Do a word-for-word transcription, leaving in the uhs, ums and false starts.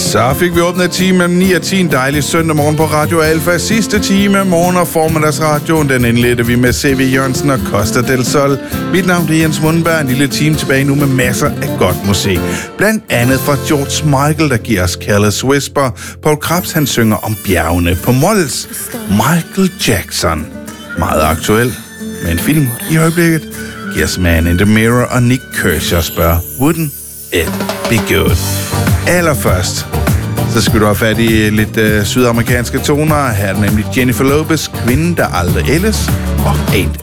Så fik vi åbnet time mellem ni og ti en dejlig søndag morgen på Radio Alfa. Sidste time, morgen- og formiddagsradioen, den indledte vi med C V Jørgensen og Costa del Sol. Mit navn er Jens Mundberg, en lille time tilbage nu med masser af godt musik. Blandt andet fra George Michael, der giver os Careless Whisper. Paul Krebs, han synger om bjergene på Mols. Michael Jackson, meget aktuel med en film i øjeblikket. Giver os Man in the Mirror, og Nick Kershaw spørger, wouldn't it be good? Allerførst, så skal du have fat i lidt øh, sydamerikanske toner. Her er nemlig Jennifer Lopez, Kvinden, der aldrig ældes, og Ain't